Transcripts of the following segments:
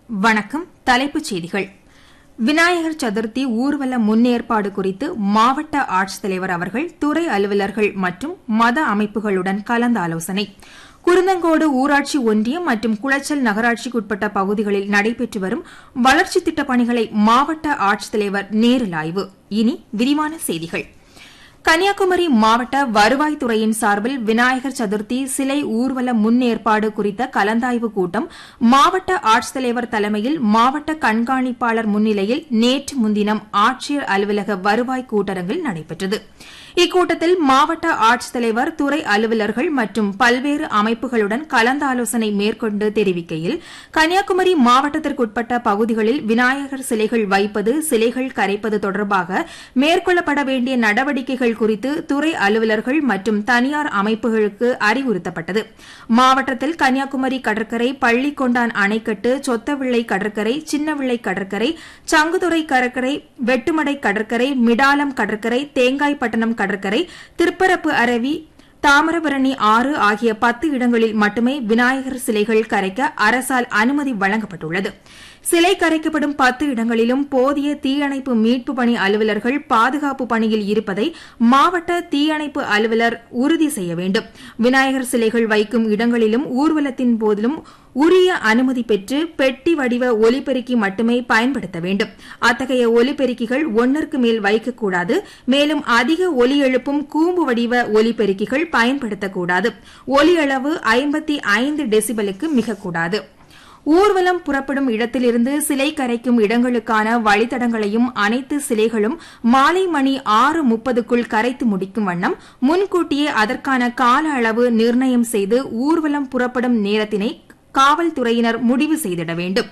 வணக்கம். தலைப்புச் செய்திகள். விநாயகர் சதுர்த்தி ஊர்வல முன்னேற்பாடு குறித்து மாவட்ட ஆட்சித்தலைவர் அவர்கள் துறை அலுவலர்கள் மற்றும் மத அமைப்புகளுடன் கலந்து ஆலோசனை. குருந்தங்கோடு ஊராட்சி ஒன்றியம் மற்றும் குளச்சல் நகராட்சிக்குட்பட்ட பகுதிகளில் நடைபெற்று வரும் வளர்ச்சித் திட்டப் பணிகளை மாவட்ட ஆட்சித்தலைவர் நேரில் ஆய்வு. இனி விரிவான செய்திகள். கன்னியாகுமரி மாவட்ட வருவாய்த்துறையின் சார்பில் விநாயகர் சதுர்த்தி சிலை ஊர்வல முன்னேற்பாடு குறித்த கலந்தாய்வு கூட்டம் மாவட்ட ஆட்சித்தலைவர் தலைமையில் மாவட்ட கண்காணிப்பாளர் முன்னிலையில் நேற்று முன்தினம் ஆட்சியர் அலுவலக வருவாய் கூட்டரங்கில் நடைபெற்றது. இக்கூட்டத்தில் மாவட்ட ஆட்சித்தலைவர் துறை அலுவலர்கள் மற்றும் பல்வேறு அமைப்புகளுடன் கலந்தாலோசனை மேற்கொண்டு தெரிவிக்கையில், கன்னியாகுமரி மாவட்டத்திற்குட்பட்ட பகுதிகளில் விநாயகர் சிலைகள் வைப்பது, சிலைகள் கரைப்பது தொடர்பாக மேற்கொள்ளப்பட வேண்டிய நடவடிக்கைகள் குறித்து துறை அலுவலர்கள் மற்றும் தனியார் அமைப்புகளுக்கு அறிவுறுத்தப்பட்டது. மாவட்டத்தில் கன்னியாகுமரி கடற்கரை, பள்ளிக்கொண்டான் அணைக்கட்டு, சொத்தவிளை கடற்கரை, சின்னவிளை கடற்கரை, சங்குதுறை கடற்கரை, வெட்டுமடை கடற்கரை, மிடாலம் கடற்கரை, தேங்காய்பட்டணம் கடற்கரை, திருப்பரப்பு அருவி, தாமிரபரணி ஆறு ஆகிய 10 இடங்களில் மட்டுமே விநாயகர் சிலைகள் கரைக்க அரசால் அனுமதி வழங்கப்பட்டுள்ளது. சிலை கரைக்கப்படும் 10 இடங்களிலும் போதிய தீயணைப்பு மீட்பு பணி அலுவலர்கள் பாதுகாப்பு பணியில் இருப்பதை மாவட்ட தீயணைப்பு அலுவலர் உறுதி செய்ய வேண்டும். விநாயகர் சிலைகள் வைக்கும் இடங்களிலும் ஊர்வலத்தின் போதிலும் உரிய அனுமதி பெற்று பெட்டி வடிவ ஒலிபெருக்கி மட்டுமே பயன்படுத்த வேண்டும். அத்தகைய ஒலிபெருக்கிகள் 1ற்கு மேல் வைக்கக்கூடாது. மேலும் அதிக ஒலி எழுப்பும் கூம்பு வடிவ ஒலிபெருக்கிகள் பயன்படுத்தக்கூடாது. ஒலி அளவு 55 டெசிபலுக்கு மிகக்கூடாது. ஊர்வலம் புறப்படும் இடத்திலிருந்து சிலை கரைக்கும் இடங்களுக்கான வழித்தடங்களையும் அனைத்து சிலைகளும் மாலை மணி 6:30க்குள் கரைத்து முடிக்கும் வண்ணம் முன்கூட்டியே அதற்கான கால அளவு நிர்ணயம் செய்து ஊர்வலம் புறப்படும் நேரத்தினை காவல்துறையினர் முடிவு செய்திட வேண்டும்.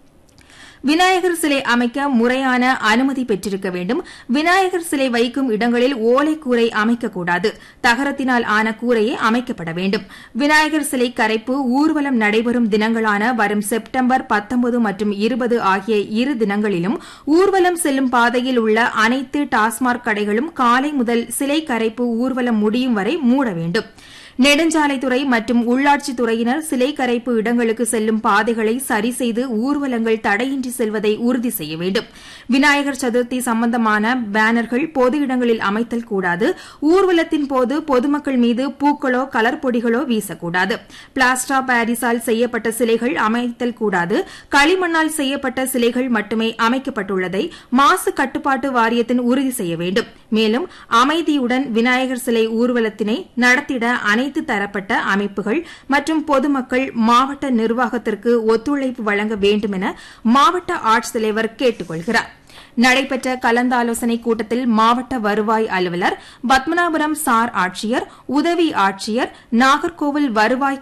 விநாயகர் சிலை அமைக்க முறையான அனுமதி பெற்றிருக்க வேண்டும். விநாயகர் சிலை வைக்கும் இடங்களில் ஓலைக்கூரை அமைக்கக்கூடாது. தகரத்தினால் ஆன கூரையே அமைக்கப்பட வேண்டும். விநாயகர் சிலை கரைப்பு ஊர்வலம் நடைபெறும் தினங்களான வரும் செப்டம்பர் 19 மற்றும் 20 ஆகிய 2 தினங்களிலும் ஊர்வலம் செல்லும் பாதையில் உள்ள அனைத்து டாஸ்மாக் கடைகளும் காலை முதல் சிலை கரைப்பு ஊர்வலம் முடியும் வரை மூட வேண்டும். நெடுஞ்சாலைத்துறை மற்றும் உள்ளாட்சித் துறையினர் சிலை கரைப்பு இடங்களுக்கு செல்லும் பாதைகளை சரி செய்து ஊர்வலங்கள் தடையின்றி செல்வதை உறுதி செய்ய வேண்டும். விநாயகர் சதுர்த்தி சம்பந்தமான பேனர்கள் பொது இடங்களில் அமைத்தல் கூடாது. ஊர்வலத்தின் போது பொதுமக்கள் மீது பூக்களோ கலர் பொடிகளோ வீசக்கூடாது. பிளாஸ்டர் ஆஃப் பாரிஸால் செய்யப்பட்ட சிலைகள் அமைத்தல் கூடாது. களிமண்ணால் செய்யப்பட்ட சிலைகள் மட்டுமே அமைக்கப்பட்டுள்ளதை மாசு கட்டுப்பாட்டு வாரியத்தின் உறுதி செய்ய வேண்டும். மேலும் அமைதியுடன் விநாயகர் சிலை ஊர்வலத்தினை நடத்திட அனைத்து தரப்பட்ட அமைப்புகள் மற்றும் பொதுமக்கள் மாவட்ட நிர்வாகத்திற்கு ஒத்துழைப்பு வழங்க வேண்டும் என மாவட்ட ஆட்சித்தலைவர் கேட்டுக் கொள்கிறார். நடைபெற்ற கலந்தாலோசனை கூட்டத்தில் மாவட்ட வருவாய் அலுவலர், பத்மநாபபுரம் சார் ஆட்சியர், உதவி ஆட்சியர், நாகர்கோவில் வருவாய்